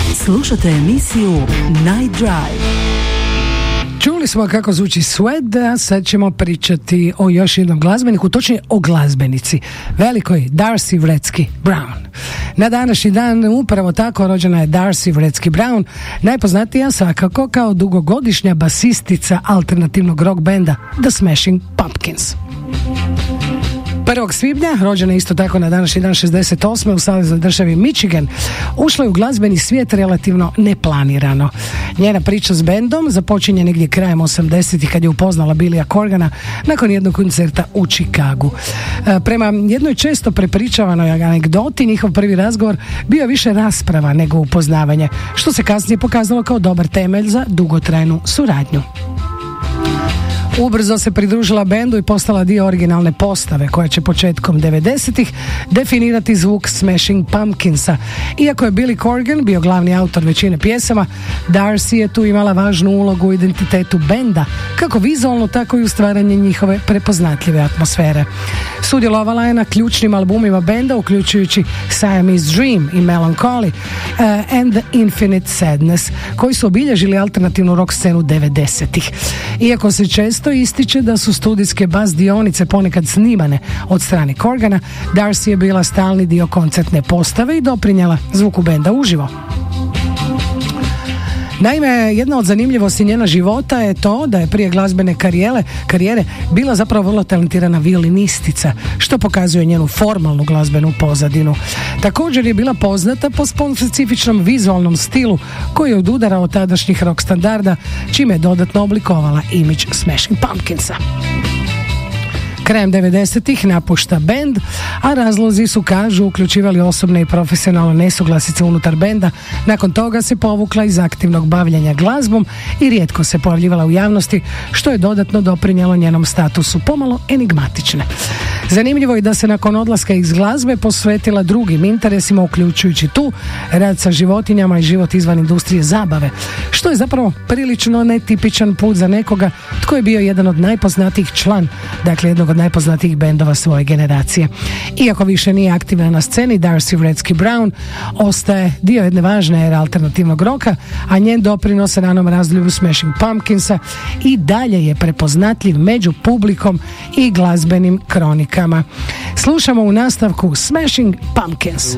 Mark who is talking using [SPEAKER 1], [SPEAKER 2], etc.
[SPEAKER 1] Slušate emisiju Night Drive.
[SPEAKER 2] Čuli smo kako zvuči Sweat, a sad ćemo pričati o još jednom glazbeniku, točnije o glazbenici, velikoj Darcy Wretzky Brown. Na današnji dan upravo tako rođena je Darcy Wretzky Brown, najpoznatija svakako kao dugogodišnja basistica alternativnog rock benda The Smashing Pumpkins. 1. svibnja, rođena isto tako na današnji dan 68. u saveznoj državi Michigan, ušla je u glazbeni svijet relativno neplanirano. Njena priča s bendom započinje negdje krajem 80-ih kad je upoznala Billya Corgana nakon jednog koncerta u Chicagu. Prema jednoj često prepričavanoj anegdoti, njihov prvi razgovor bio više rasprava nego upoznavanje, što se kasnije pokazalo kao dobar temelj za dugotrajnu suradnju. Ubrzo se pridružila bendu i postala dio originalne postave koja će početkom 90-ih definirati zvuk Smashing Pumpkinsa. Iako je Billy Corgan bio glavni autor većine pjesama, Darcy je tu imala važnu ulogu u identitetu benda, kako vizualno, tako i u stvaranju njihove prepoznatljive atmosfere. Sudjelovala je na ključnim albumima benda, uključujući Siamese Dream i Melancholy and the Infinite Sadness, koji su obilježili alternativnu rock scenu 90-ih. Iako se često ističe da su studijske bas dionice ponekad snimane od strane Corgana, Darcy je bila stalni dio koncertne postave i doprinjela zvuku benda uživo. Naime, jedna od zanimljivosti njena života je to da je prije glazbene karijere bila zapravo vrlo talentirana violinistica, što pokazuje njenu formalnu glazbenu pozadinu. Također je bila poznata po specifičnom vizualnom stilu koji je odudarao od tadašnjih rock standarda, čime je dodatno oblikovala imidž Smashing Pumpkinsa. Krajem 90-ih napušta bend, a razlozi su, kažu, uključivali osobne i profesionalne nesuglasice unutar benda. Nakon toga se povukla iz aktivnog bavljenja glazbom i rijetko se pojavljivala u javnosti, što je dodatno doprinijelo njenom statusu pomalo enigmatične. Zanimljivo je da se nakon odlaska iz glazbe posvetila drugim interesima, uključujući tu rad sa životinjama i život izvan industrije zabave, što je zapravo prilično netipičan put za nekoga tko je bio jedan od najpoznatijih jednog od najpoznatijih bendova svoje generacije. Iako više nije aktivna na sceni, Darcy Wretzky Brown ostaje dio jedne važne ere alternativnog roka, a njen doprinos ranom razdoblju Smashing Pumpkinsa i dalje je prepoznatljiv među publikom i glazbenim kronikama. Slušamo u nastavku Smashing Pumpkins.